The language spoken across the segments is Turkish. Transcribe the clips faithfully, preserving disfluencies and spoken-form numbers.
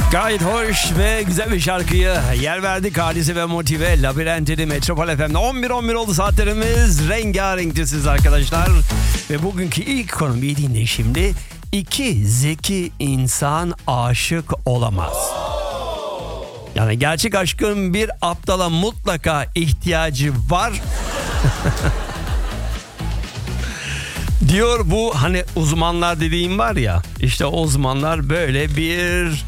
Gayet hoş ve güzel bir şarkıyı yer verdik. Hadise ve Motive, Labirent'li Metropol F M'de on bir on bir oldu saatlerimiz. Rengarenkti siz arkadaşlar. Ve bugünkü ilk konumu iyi dinleyin şimdi. İki zeki insan aşık olamaz. Yani gerçek aşkın bir aptala mutlaka ihtiyacı var. Diyor bu hani uzmanlar dediğim var ya, işte o uzmanlar böyle bir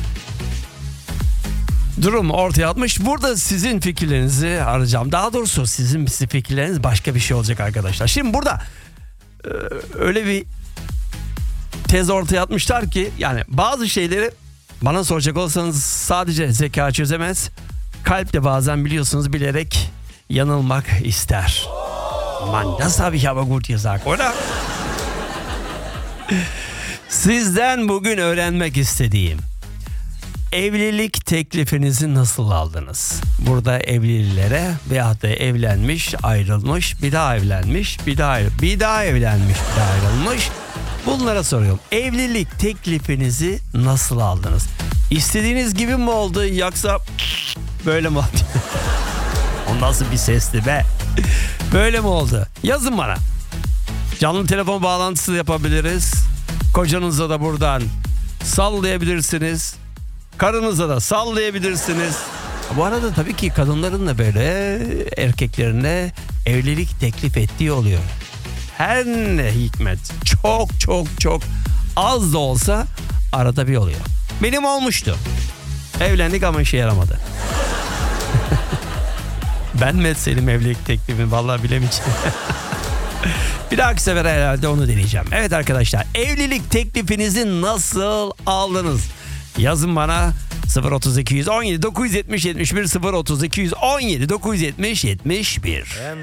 durum ortaya atmış. Burada sizin fikirlerinizi arayacağım. Daha doğrusu sizin fikirleriniz başka bir şey olacak arkadaşlar. Şimdi burada e, öyle bir tez ortaya atmışlar ki yani bazı şeyleri bana soracak olsanız sadece zeka çözemez. Kalp de bazen biliyorsunuz bilerek yanılmak ister. Man, das habe ich aber gut gesagt, oder? Sizden bugün öğrenmek istediğim, evlilik teklifinizi nasıl aldınız? Burada evlilere veyahut da evlenmiş, ayrılmış, bir daha evlenmiş, bir daha bir daha evlenmiş, bir daha ayrılmış. Bunlara soruyorum. Evlilik teklifinizi nasıl aldınız? İstediğiniz gibi mi oldu yoksa böyle mi oldu? O nasıl bir sesti be? Böyle mi oldu? Yazın bana. Canlı telefon bağlantısı yapabiliriz. Kocanıza da buradan sallayabilirsiniz. Karınıza da sallayabilirsiniz. Bu arada tabii ki kadınların da böyle erkeklerine evlilik teklif ettiği oluyor. Her ne hikmet, çok çok çok az da olsa arada bir oluyor. Benim olmuştu. Evlendik ama işe yaramadı. Ben mi etseydim evlilik teklifini vallahi bilemeyeceğim. Bir dahaki sefer herhalde onu deneyeceğim. Evet arkadaşlar, evlilik teklifinizi nasıl aldınız? Yazın bana sıfır otuz iki on yedi dokuz yüz yetmiş yetmiş bir sıfır otuz iki on yedi dokuz yüz yetmiş yetmiş bir.